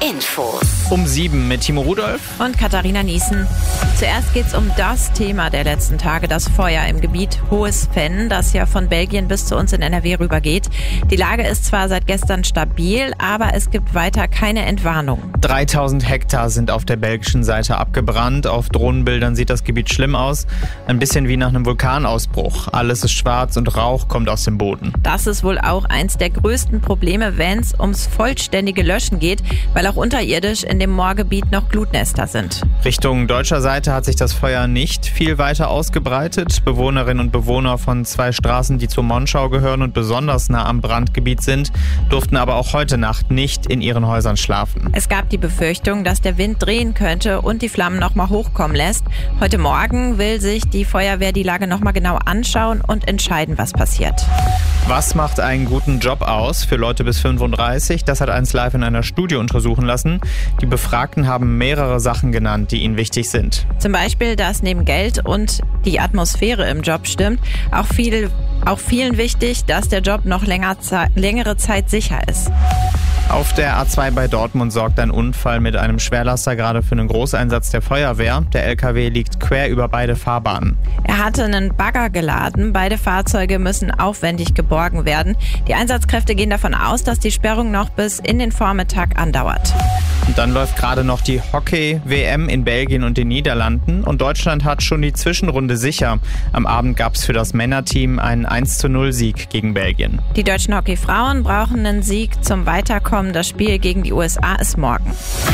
Infos. Um 7 mit Timo Rudolph und Katharina Niesen. Zuerst geht's um das Thema der letzten Tage, das Feuer im Gebiet Hohes Venn, das ja von Belgien bis zu uns in NRW rübergeht. Die Lage ist zwar seit gestern stabil, aber es gibt weiter keine Entwarnung. 3000 Hektar sind auf der belgischen Seite abgebrannt. Auf Drohnenbildern sieht das Gebiet schlimm aus. Ein bisschen wie nach einem Vulkanausbruch. Alles ist schwarz und Rauch kommt aus dem Boden. Das ist wohl auch eins der größten Probleme, wenn es ums vollständige Löschen geht, weil auch unterirdisch in dem Moorgebiet noch Glutnester sind. Richtung deutscher Seite hat sich das Feuer nicht viel weiter ausgebreitet. Bewohnerinnen und Bewohner von 2 Straßen, die zur Monschau gehören und besonders nah am Brandgebiet sind, durften aber auch heute Nacht nicht in ihren Häusern schlafen. Es gab die Befürchtung, dass der Wind drehen könnte und die Flammen nochmal hochkommen lässt. Heute Morgen will sich die Feuerwehr die Lage nochmal genau anschauen und entscheiden, was passiert. Was macht einen guten Job aus für Leute bis 35? Das hat 1 Live in einer Studie untersuchen lassen. Die Befragten haben mehrere Sachen genannt, die ihnen wichtig sind. Zum Beispiel, dass neben Geld und die Atmosphäre im Job stimmt, auch vielen wichtig, dass der Job noch längere Zeit sicher ist. Auf der A2 bei Dortmund sorgt ein Unfall mit einem Schwerlaster gerade für einen Großeinsatz der Feuerwehr. Der LKW liegt quer über beide Fahrbahnen. Er hatte einen Bagger geladen. Beide Fahrzeuge müssen aufwendig geborgen werden. Die Einsatzkräfte gehen davon aus, dass die Sperrung noch bis in den Vormittag andauert. Und dann läuft gerade noch die Hockey-WM in Belgien und den Niederlanden. Und Deutschland hat schon die Zwischenrunde sicher. Am Abend gab es für das Männerteam einen 1:0-Sieg gegen Belgien. Die deutschen Hockeyfrauen brauchen einen Sieg zum Weiterkommen. Das Spiel gegen die USA ist morgen.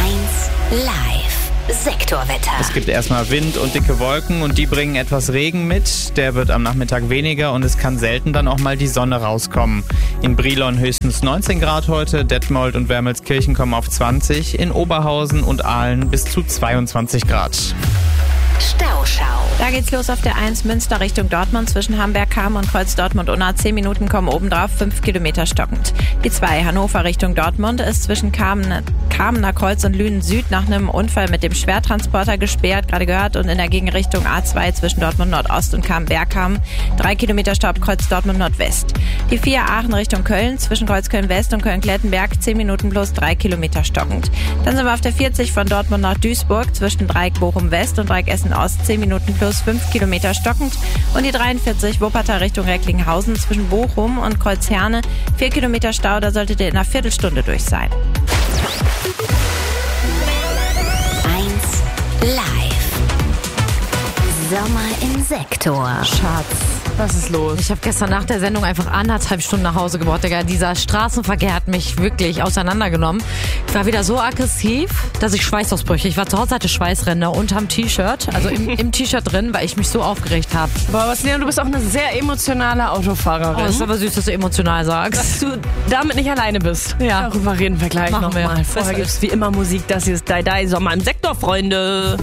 1 Live. Sektorwetter. Es gibt erstmal Wind und dicke Wolken und die bringen etwas Regen mit. Der wird am Nachmittag weniger und es kann selten dann auch mal die Sonne rauskommen. In Brilon höchstens 19 Grad heute, Detmold und Wermelskirchen kommen auf 20, in Oberhausen und Aalen bis zu 22 Grad. Stauschau. Da geht's los auf der 1 Münster Richtung Dortmund zwischen Hamberg-Kamm und Kreuz Dortmund-Unna. 10 Minuten kommen obendrauf, 5 Kilometer stockend. Die 2 Hannover Richtung Dortmund ist zwischen Kamener Kreuz und Lünen Süd nach einem Unfall mit dem Schwertransporter gesperrt, gerade gehört, und in der Gegenrichtung A2 zwischen Dortmund Nordost und Kamm-Bergkamm 3 Kilometer Staub, Kreuz Dortmund Nordwest. Die 4 Aachen Richtung Köln zwischen Kreuz Köln-West und Köln-Klettenberg 10 Minuten plus 3 Kilometer stockend. Dann sind wir auf der 40 von Dortmund nach Duisburg zwischen Dreieck Bochum West und Dreieck Essen Ost 10 Minuten plus 5 Kilometer stockend und die 43 Wuppertal Richtung Recklinghausen zwischen Bochum und Kreuzherne 4 Kilometer Stau, da solltet ihr in einer Viertelstunde durch sein. 1 Live. Sommer im Sektor. Schatz, was ist los? Ich habe gestern nach der Sendung einfach 1,5 Stunden nach Hause gebraucht, Digga. Dieser Straßenverkehr hat mich wirklich auseinandergenommen. Ich war wieder so aggressiv, dass ich Schweißausbrüche. Ich war zu Hause, hatte Schweißränder unterm T-Shirt, also im T-Shirt drin, weil ich mich so aufgeregt habe. Boah, was, Leon, du bist auch eine sehr emotionale Autofahrerin. Oh, das ist aber süß, dass du emotional sagst. Dass du damit nicht alleine bist. Ja. Darüber reden wir gleich Machen wir. nochmal. Vorher gibt's wie immer Musik. Das hier ist Die Sommer im Sektor, Freunde.